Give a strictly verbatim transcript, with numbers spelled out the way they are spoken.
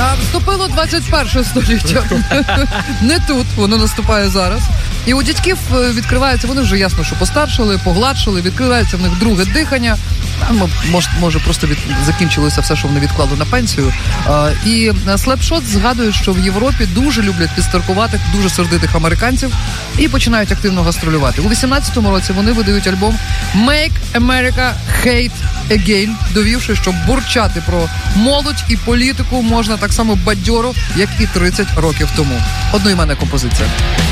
А вступило двадцять перше століття. Не тут, воно наступає зараз. І у дядьків відкривається, вони вже ясно, що постаршили, погладшили, відкривається в них друге дихання. Може, може просто від... закінчилося все, що вони відклали на пенсію. А, і Slapshot згадують, що в Європі дуже люблять підстаркуватих, дуже сердитих американців і починають активно гастролювати. У вісімнадцятому році вони видають альбом Make America Hate Again, довівши, що бурчати про молодь і політику можна так само бадьоро, як і тридцять років тому. Одноіменна композиція.